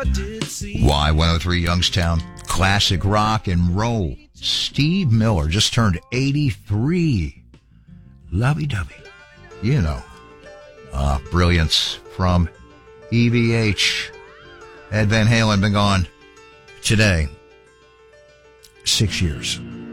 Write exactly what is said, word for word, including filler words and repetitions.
Y one oh three Youngstown, classic rock and roll. Steve Miller just turned eighty-three. Lovey-dovey. You know. Uh, brilliance from E V H. Ed Van Halen been gone today. Six years.